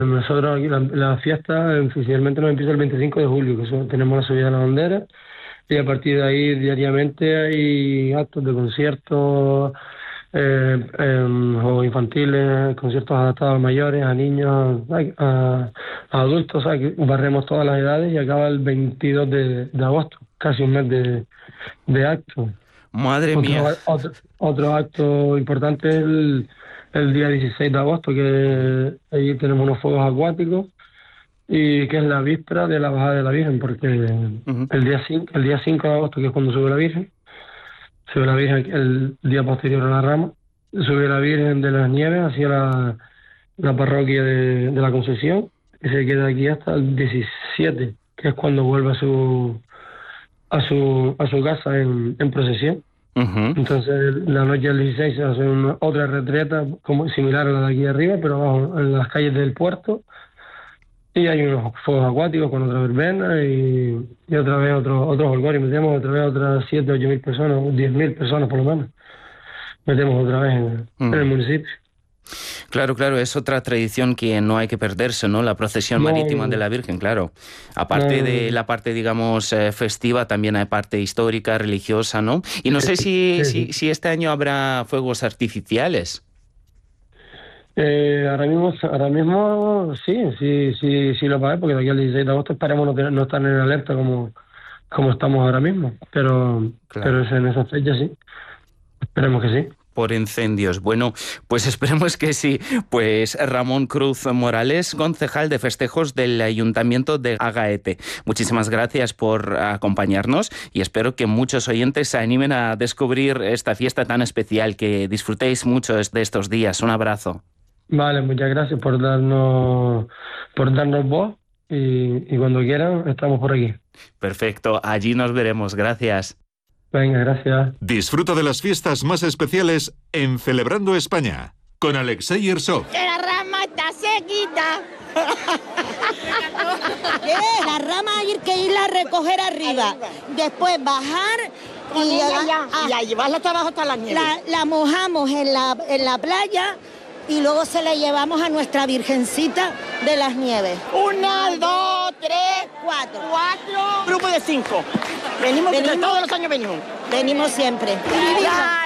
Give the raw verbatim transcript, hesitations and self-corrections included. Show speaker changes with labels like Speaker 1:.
Speaker 1: Nosotros aquí la, la fiesta oficialmente nos empieza el veinticinco de julio, que son- tenemos la subida de la bandera, y a partir de ahí diariamente hay actos de conciertos, eh, em, juegos infantiles, conciertos adaptados a mayores, a niños, a, a- a adultos, o sea, que barremos todas las edades y acaba el veintidós de, de agosto, casi un mes de, de actos.
Speaker 2: Madre mía.
Speaker 1: Otro, otro, otro acto importante es el, el día dieciséis de agosto, que ahí tenemos unos fuegos acuáticos y que es la víspera de la bajada de la Virgen, porque
Speaker 2: Ujú.
Speaker 1: el día cinco, el día cinco de agosto, que es cuando sube la Virgen, sube la Virgen el día posterior a la rama, sube la Virgen de las Nieves hacia la, la parroquia de, de la Concepción y se queda aquí hasta el diecisiete, que es cuando vuelve a su a su a su casa en, en procesión.
Speaker 2: Ujú.
Speaker 1: Entonces, la noche del dieciséis se hace una, otra retreta como similar a la de aquí arriba, pero abajo en las calles del puerto. Y hay unos fuegos acuáticos con otra verbena y, y otra vez otro, otros holgores. Metemos otra vez otras siete, ocho mil personas, diez mil personas por lo menos. Metemos otra vez en, en el
Speaker 2: Mm.
Speaker 1: municipio.
Speaker 2: Claro, claro, es otra tradición que no hay que perderse, ¿no? La procesión
Speaker 1: No,
Speaker 2: marítima de
Speaker 1: no,
Speaker 2: la Virgen, claro.
Speaker 1: no,
Speaker 2: Aparte de
Speaker 1: no.
Speaker 2: la parte, digamos, eh, festiva, también hay parte histórica, religiosa, ¿no? Y no
Speaker 1: Sí,
Speaker 2: sé si,
Speaker 1: sí,
Speaker 2: si,
Speaker 1: sí.
Speaker 2: si este año habrá fuegos artificiales.
Speaker 1: Eh, ahora mismo, ahora mismo sí, sí, sí, sí lo pagué, porque de aquí al dieciséis de agosto esperemos no, tener- no estar en alerta como, como estamos ahora mismo. Pero, pero
Speaker 2: Claro.
Speaker 1: es en esa fecha sí. Esperemos que sí.
Speaker 2: Por incendios. Bueno, pues esperemos que sí. Pues Ramón Cruz Morales, concejal de festejos del Ayuntamiento de Agaete. Muchísimas gracias por acompañarnos y espero que muchos oyentes se animen a descubrir esta fiesta tan especial, que disfrutéis mucho de estos días. Un abrazo.
Speaker 1: Vale, muchas gracias por darnos, por darnos voz y, y cuando quieran estamos por aquí.
Speaker 2: Perfecto, allí nos veremos. Gracias.
Speaker 1: Venga, gracias.
Speaker 3: Disfruta de las fiestas más especiales en Celebrando España con Alexei Irsov.
Speaker 4: Que la rama está sequita. ¿Qué? La rama hay que irla a recoger arriba, después bajar y, llegar-
Speaker 5: y la llevarla hasta abajo hasta la nieve.
Speaker 4: la, la mojamos en la, en la playa y luego se la llevamos a nuestra Virgencita de las Nieves.
Speaker 5: Una, dos, tres,
Speaker 4: Cuatro.
Speaker 5: cuatro. Grupo de cinco. Venimos,
Speaker 4: Venimos.
Speaker 5: todos los años venimos.
Speaker 4: Venimos siempre.
Speaker 5: Ya.